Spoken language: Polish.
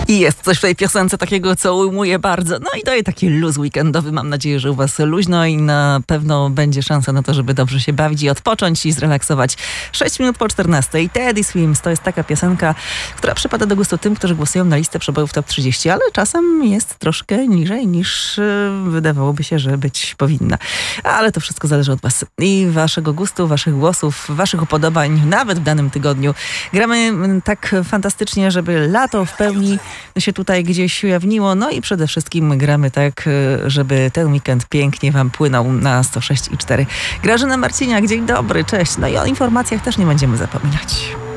I jest coś w tej piosence takiego, co ujmuje bardzo. No i daje taki luz weekendowy. Mam nadzieję, że u was luźno i na pewno będzie szansa na to, żeby dobrze się bawić i odpocząć i zrelaksować. 6 minut po 14. Teddy Swims to jest taka piosenka, która przypada do gustu tym, którzy głosują na listę przebojów Top 30, ale czasem jest troszkę niżej niż wydawałoby się, że być powinna. Ale to wszystko zależy od was i waszego gustu, waszych głosów, waszych upodobań, nawet w danym tygodniu. Gramy tak fantastycznie, żeby lato w pełni się tutaj gdzieś ujawniło. No i przede wszystkim gramy tak, żeby ten weekend pięknie wam płynął na 106,4. Grażyna Marciniak, dzień dobry, cześć. No i o informacjach też nie będziemy zapominać.